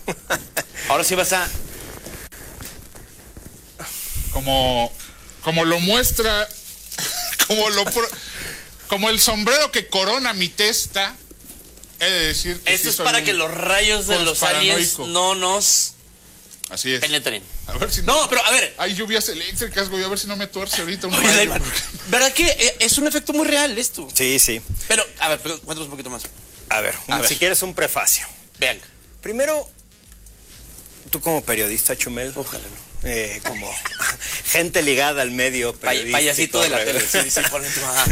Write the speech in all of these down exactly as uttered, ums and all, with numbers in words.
Ahora sí vas a... Como, como lo muestra, como lo pro- como el sombrero que corona mi testa, he de decir que Esto sí es soy para un que los rayos de los aliens conspiranoico. no nos Así es. penetren. A ver si No, pero a ver. hay lluvias eléctricas, güey, a ver si no me tuerce ahorita un Oye, rayo. Daivan, ¿verdad que eh, es un efecto muy real esto? Sí, sí. Pero, a ver, pero cuéntanos un poquito más. A ver, A si ver. quieres un prefacio. Vean. Primero, tú como periodista, Chumel, Ojalá no. eh, como gente ligada al medio Pay- periodístico, payasito de la re- tele. Sí, sí, ponle tu- ajá.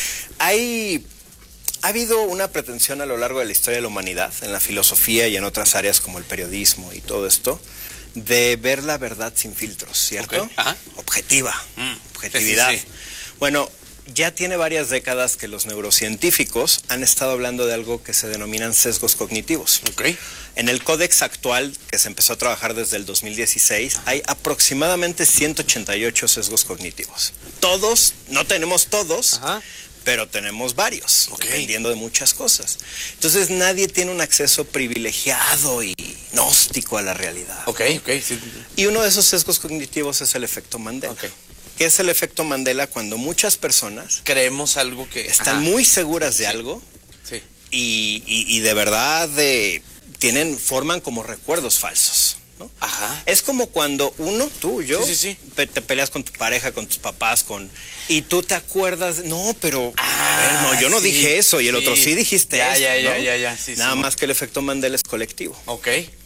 Hay, ha habido una pretensión a lo largo de la historia de la humanidad, en la filosofía y en otras áreas como el periodismo y todo esto, de ver la verdad sin filtros, ¿cierto? Ok, ajá. Objetiva, Mm, objetividad. sí, sí, sí. Bueno, ya tiene varias décadas que los neurocientíficos han estado hablando de algo que se denominan sesgos cognitivos. Ok. En el códex actual, que se empezó a trabajar desde el dos mil dieciséis, hay aproximadamente ciento ochenta y ocho sesgos cognitivos. Todos, no tenemos todos, Ajá. pero tenemos varios, Ok. dependiendo de muchas cosas. Entonces nadie tiene un acceso privilegiado y gnóstico a la realidad. Ok, ok. Sí. Y uno de esos sesgos cognitivos es el efecto Mandela. Ok. ¿Qué es el efecto Mandela? Cuando muchas personas Creemos algo que... están ajá. muy seguras de Sí. algo Sí. y, y- y de verdad de, tienen, forman como recuerdos falsos, ¿no? Ajá. Es como cuando uno, tú, yo, Sí, sí, sí. pe- te peleas con tu pareja, con tus papás, con y tú te acuerdas, no, pero Ah, a ver, no, yo no sí, dije eso y el sí. otro sí dijiste Ya, esto, ya, ya, ¿no? ya, ya, sí, Nada sí. más que el efecto Mandela es colectivo. Ok.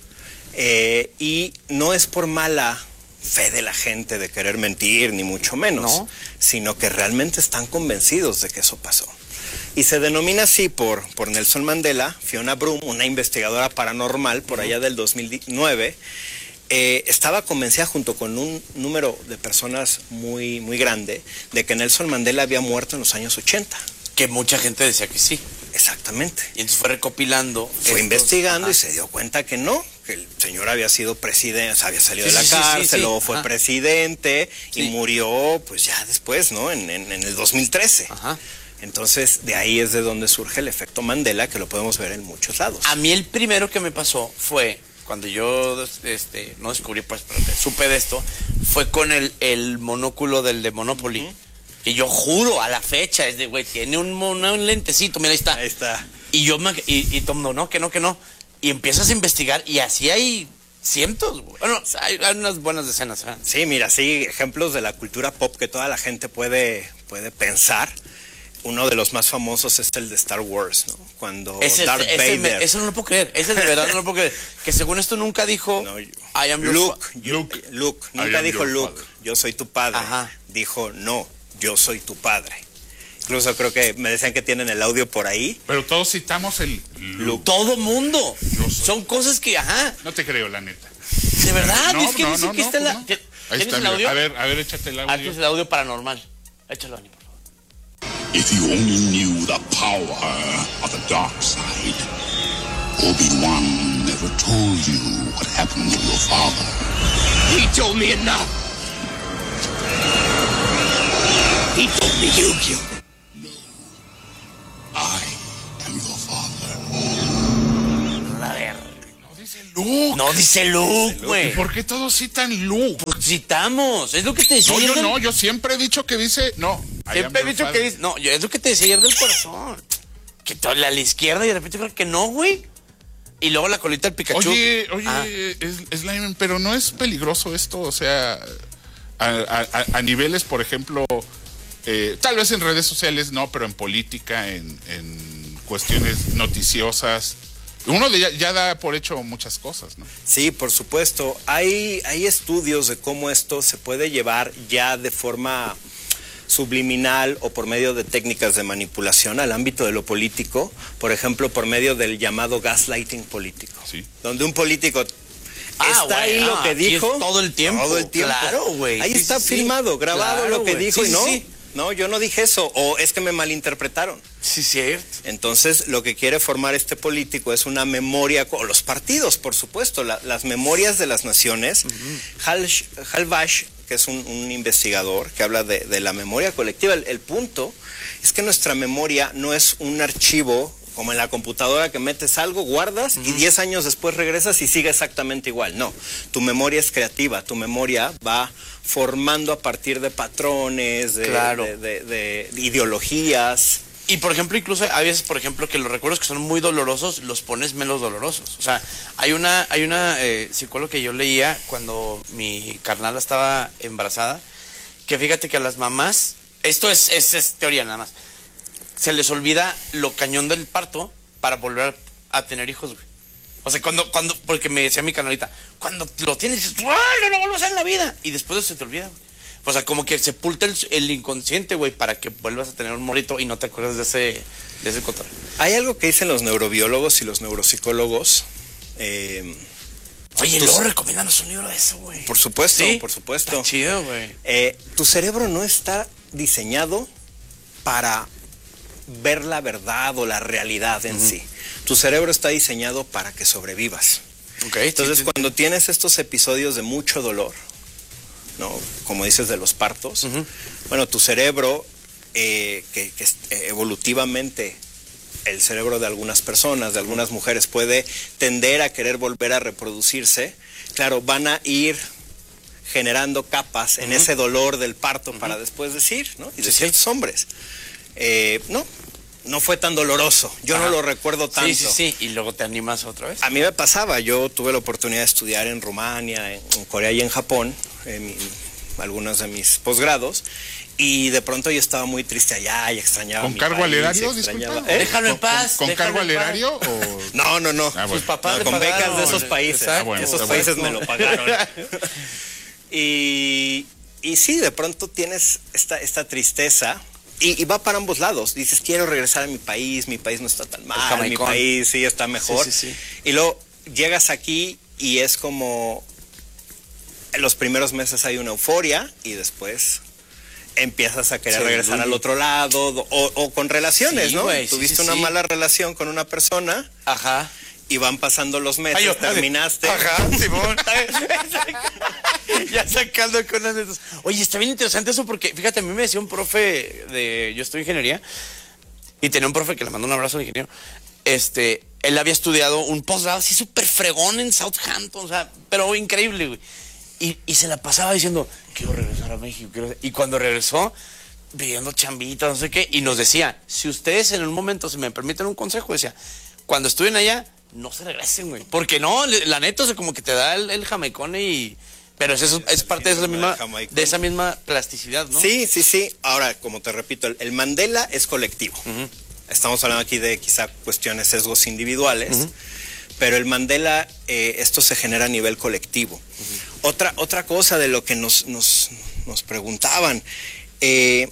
Eh, y no es por mala fe de la gente de querer mentir, ni mucho menos, No. sino que realmente están convencidos de que eso pasó. Y se denomina así por, por Nelson Mandela. Fiona Broom, una investigadora paranormal por allá del dos mil nueve, eh, estaba convencida junto con un número de personas muy, muy grande de que Nelson Mandela había muerto en los años ochenta. Que mucha gente decía que sí. Exactamente. Y entonces fue recopilando. Fue estos- investigando ajá. y se dio cuenta que no, que el señor había sido presidente, o sea, había salido Sí, de la sí, sí, sí, cárcel, sí. luego fue Ajá. presidente y Sí. murió pues ya después, ¿no? En, en- en el dos mil trece. Ajá. Entonces, de ahí es de donde surge el efecto Mandela, que lo podemos ver en muchos lados. A mí el primero que me pasó fue, cuando yo este, no descubrí, pues, pero supe de esto, fue con el, el monóculo del de Monopoly. Uh-huh. Y yo juro, a la fecha, es de, güey, tiene un, mono, un lentecito, mira, ahí está. Ahí está. Y yo, me, y, y todo el mundo, no, que no, que no. Y empiezas a investigar y así hay cientos, güey. Bueno, hay, hay unas buenas decenas. ¿eh? Sí, mira, sí, ejemplos de la cultura pop que toda la gente puede, puede pensar. Uno de los más famosos es el de Star Wars, ¿no? Cuando ese, Darth ese, Vader... Me, eso no lo puedo creer, ese de verdad no lo puedo creer. Que según esto nunca dijo, no, yo, I am your Luke, fa- Luke, Luke, nunca dijo Luke, father. yo soy tu padre. Ajá. Dijo, no, yo soy tu padre. Incluso creo que me decían que tienen el audio por ahí. Pero todos citamos el Luke. Todo mundo. Son cosas que, ajá. No te creo, la neta. De verdad, No, es que no, dice no, que no, está pues la. no. que- Ahí ¿Tienes está, el mira. audio? A ver, a ver, échate el Ah, audio. tienes el audio paranormal. Échalo, Ani, por favor. If you only knew the power of the dark side, Obi-Wan never told you what happened to your father. He told me enough. He told me you killed him. I am your father. A ver. No dice Luke. No dice Luke, ¿Y güey. por qué todos citan Luke? Pues citamos. Es lo que te decía No, ayer yo del- no, yo siempre he dicho que dice, no. I am Siempre he your dicho que father. dice. No, yo, es lo que te decía ayer del corazón. Que todo a la izquierda y de repente creo que no, güey. Y luego la colita del Pikachu. Oye, oye, Ah. es, Slime, pero no es peligroso esto, o sea, a, a- a niveles, por ejemplo, eh, tal vez en redes sociales no, pero en política, en, en cuestiones noticiosas. Uno de ya, ya da por hecho muchas cosas, ¿no? Sí, por supuesto. Hay, hay estudios de cómo esto se puede llevar ya de forma subliminal o por medio de técnicas de manipulación al ámbito de lo político, por ejemplo, por medio del llamado gaslighting político, Sí. donde un político Ah, está güey, ahí ah, lo que aquí es dijo todo el tiempo. todo el tiempo. Claro, güey. Ahí Sí, está sí, sí. filmado, grabado Claro, lo que güey. dijo Sí, y no, sí, sí. no, yo no dije eso, o es que me malinterpretaron. Sí, cierto. Entonces, lo que quiere formar este político es una memoria, o los partidos, por supuesto, la, las memorias de las naciones. Uh-huh. Hal, Hal Bash, que es un, un investigador que habla de, de la memoria colectiva, el, el punto es que nuestra memoria no es un archivo como en la computadora que metes algo, guardas, uh-huh. y diez años después regresas y sigue exactamente igual. No, tu memoria es creativa, tu memoria va formando a partir de patrones, de, claro. de, de, de, de ideologías. Y por ejemplo, incluso hay veces, por ejemplo, que los recuerdos que son muy dolorosos los pones menos dolorosos. O sea, hay una, hay una eh, psicóloga que yo leía cuando mi carnala estaba embarazada, que fíjate que a las mamás, esto es, es, es teoría nada más, se les olvida lo cañón del parto para volver a tener hijos, güey. O sea, cuando, cuando, porque me decía mi carnalita, cuando lo tienes, dices, ¡ay, no lo vuelvas a hacer en la vida! Y después eso se te olvida, güey. O sea, como que sepulta el, el inconsciente, güey, para que vuelvas a tener un morrito y no te acuerdas de ese, de ese control. Hay algo que dicen los neurobiólogos y los neuropsicólogos. Eh, Oye, luego recomiéndanos un libro de eso, güey. Por supuesto, ¿Sí? por supuesto. Está chido, güey. Eh, tu cerebro no está diseñado para ver la verdad o la realidad en uh-huh. sí. Tu cerebro está diseñado para que sobrevivas. Okay, Entonces, sí, sí, cuando sí. tienes estos episodios de mucho dolor, ¿no? Como dices de los partos, uh-huh. bueno, tu cerebro, eh, que, que eh, evolutivamente el cerebro de algunas personas, de algunas mujeres, puede tender a querer volver a reproducirse, claro, van a ir generando capas uh-huh. en ese dolor del parto uh-huh. para después decir, ¿no? Y de sí, ciertos sí. hombres, eh, no, no fue tan doloroso, yo Ajá. no lo recuerdo tanto. Sí, sí, sí, y luego te animas otra vez. A mí me pasaba, yo tuve la oportunidad de estudiar en Rumania, en, en Corea y en Japón, en, en algunos de mis posgrados, y de pronto yo estaba muy triste allá y extrañaba ¿Con mi cargo país, al erario? extrañaba... Disculpa. ¿Eh? Déjalo en paz. ¿Con, con cargo al erario? O... No, no, no. Ah, bueno. Sus papás no, con pagaron, becas de esos países. Ah, bueno, esos bueno. países me lo pagaron. y, y sí, de pronto tienes esta, esta tristeza. Y, y va para ambos lados. Dices, quiero regresar a mi país, mi país no está tan mal, mi país sí está mejor. Sí, sí, sí. Y luego llegas aquí y es como, en los primeros meses hay una euforia y después empiezas a querer sí, regresar sí. al otro lado, o, o con relaciones, sí, ¿no? Wey, Tuviste sí, sí, una sí. mala relación con una persona. Ajá. Y van pasando los meses, Ay, yo, terminaste. Ajá, Simón. Ya sacando con las de esos. Oye, está bien interesante eso porque, fíjate, a mí me decía un profe de... Yo estudio ingeniería y tenía un profe que le mandó un abrazo al ingeniero. Este, él había estudiado un posgrado así súper fregón en Southampton, o sea, pero increíble, güey. Y, y se la pasaba diciendo, quiero regresar a México. Quiero... Y cuando regresó, pidiendo chambitas, no sé qué, y nos decía, si ustedes en un momento, si me permiten un consejo, decía, cuando estudien allá, no se regresen, güey. Porque no, la neta, o sea, como que te da el, el jameicón y... Pero es, eso, es parte de esa, misma, de esa misma plasticidad, ¿no? Sí, sí, sí. Ahora, como te repito, el, el Mandela es colectivo. Uh-huh. Estamos hablando aquí de quizá cuestiones, sesgos individuales. Uh-huh. Pero el Mandela, eh, esto se genera a nivel colectivo. Uh-huh. Otra, otra cosa de lo que nos, nos, nos preguntaban... Eh,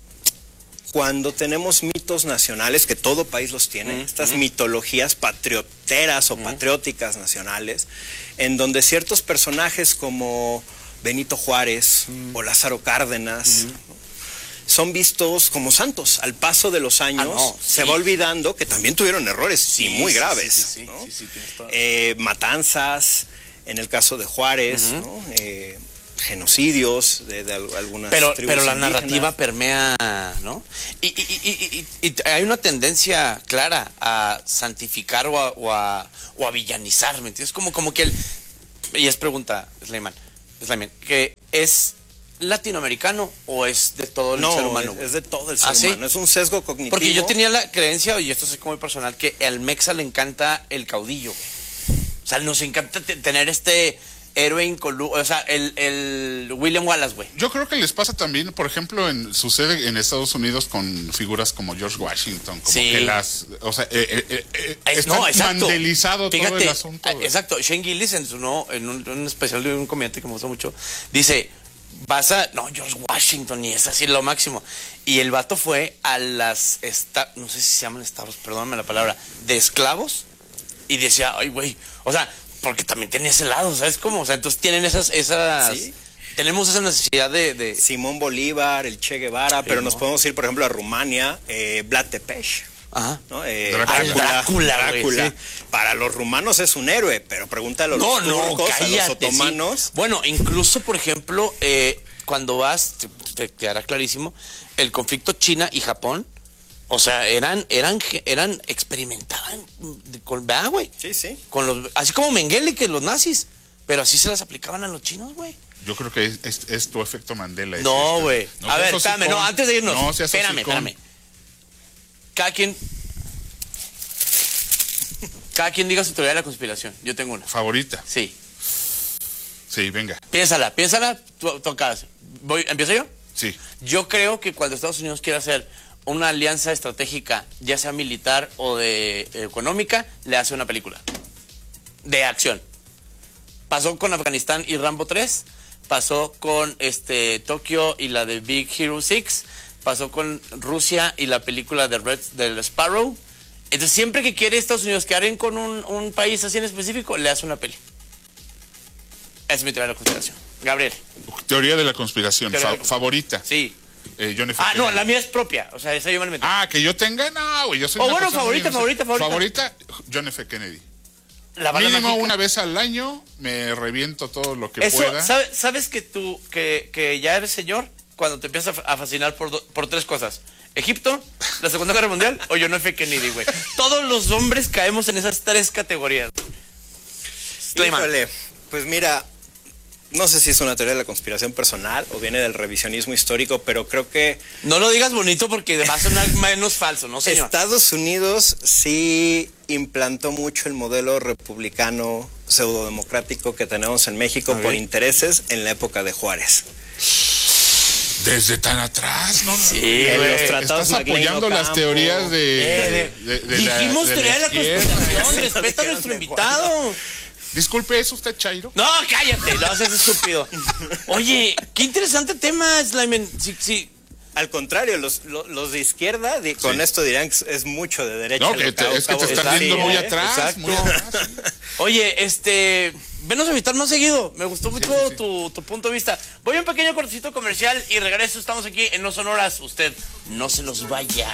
Cuando tenemos mitos nacionales, que todo país los tiene, uh-huh. estas mitologías patrioteras o uh-huh. patrióticas nacionales, en donde ciertos personajes como Benito Juárez uh-huh. o Lázaro Cárdenas uh-huh. son vistos como santos. Al paso de los años ah, no, se sí. va olvidando que también tuvieron errores sí, y muy sí, graves. Sí, sí, sí, ¿no? sí, sí, sí, eh, matanzas, en el caso de Juárez, uh-huh. ¿no? eh, genocidios de, de algunas pero tribus pero la indígenas. Narrativa permea, ¿no? Y, y, y, y, y hay una tendencia clara a santificar o a, o a, o a villanizar, ¿me entiendes? Como, como que el... Y es pregunta, Slayman, Slayman, que es latinoamericano o es de todo el no, ser humano? Es, es de todo el ser ¿Ah, humano, sí? Es un sesgo cognitivo. Porque yo tenía la creencia, y esto es como muy personal, que al mexa le encanta el caudillo. O sea, nos encanta t- tener este... héroe incolu... O sea, el, el William Wallace, güey. Yo creo que les pasa también, por ejemplo, en sucede en Estados Unidos con figuras como George Washington, como sí. que las... O sea, eh, eh, eh, es, no, mandelizado Fíjate, todo el asunto. Güey. Exacto. Shane Gillis en, su, no, en un, un especial de un comediante que me gusta mucho, dice, vas a... No, George Washington, y es así lo máximo. Y el vato fue a las... Esta, no sé si se llaman estados, perdóname la palabra, de esclavos, y decía, ay, güey, o sea... Porque también tiene ese lado, ¿sabes cómo? O sea, entonces tienen esas... esas ¿Sí? Tenemos esa necesidad de... de... Simón Bolívar, el Che Guevara, sí, pero ¿no? nos podemos ir, por ejemplo, a Rumania, eh, Vlad Tepes. Ajá. ¿No? Eh, Drácula. Drácula, Drácula. Sí. Para los rumanos es un héroe, pero pregúntale a los no, turcos, no, cállate, a los otomanos. Sí. Bueno, incluso, por ejemplo, eh, cuando vas, te, te quedará clarísimo, el conflicto China y Japón O sea, eran, eran, eran, experimentaban con, ¿verdad, güey? Sí, sí. Con los, así como Mengele, que los nazis, pero así se las aplicaban a los chinos, güey. Yo creo que es, es, es tu efecto Mandela. No, este. güey. No a ver, seas espérame, hocicón. no, antes de irnos. No seas espérame, hocicón. espérame. Cada quien, cada quien diga su teoría de la conspiración. Yo tengo una. Favorita. Sí. Sí, venga. Piénsala, piénsala, tú tocas. Voy, ¿empiezo yo? Sí. Yo creo que cuando Estados Unidos quiere hacer una alianza estratégica, ya sea militar o de eh, económica, le hace una película de acción. Pasó con Afganistán y Rambo tres, pasó con este Tokio y la de Big Hero seis, pasó con Rusia y la película de Red del Sparrow. Entonces siempre que quiere Estados Unidos quedar con un, un país así en específico, le hace una peli. Esa es mi teoría de la conspiración. Gabriel. Teoría de la conspiración. Teoría Fa- de la- favorita. Sí. Eh, John F. Ah, no, Kennedy. la mía es propia. O sea, esa yo me la metí. Ah, que yo tenga, no, güey, yo soy Oh, una bueno, persona favorita, muy favorita, inocente. favorita. Favorita, John F. Kennedy. La bala Mínimo mágica. una vez al año me reviento todo lo que Eso, pueda. ¿sabe- ¿sabes que tú, que, que ya eres señor cuando te empiezas a fascinar por, do- por tres cosas? Egipto, la Segunda Guerra Mundial o John F. Kennedy, güey. Todos los hombres caemos en esas tres categorías. Slayman. Híjole, pues mira, no sé si es una teoría de la conspiración personal o viene del revisionismo histórico, pero creo que No lo digas bonito porque va a sonar menos falso, ¿no, señor? Estados Unidos sí implantó mucho el modelo republicano pseudodemocrático que tenemos en México A por ver. intereses en la época de Juárez. Desde tan atrás, ¿no? Sí, En güey. los tratados Estás apoyando McLean las Ocampo. teorías de, Eh, de- de la- Dijimos de teoría de la izquierda. conspiración, respeta a nuestro invitado. Disculpe, ¿es usted Chairo? No, cállate, no seas estúpido. Oye, qué interesante tema, Slayman. Sí, sí. Al contrario, los, los, los de izquierda, di- con Sí. esto dirán que es mucho de derecha. No, lo que te- acabo- es que te acabo de estás decir, viendo muy ¿eh? atrás, exacto. muy atrás. Oye, este, venos a visitar más seguido. Me gustó mucho sí, sí. Tu, tu punto de vista. Voy a un pequeño cortecito comercial y regreso. Estamos aquí en No Sonoras. Usted no se los vaya.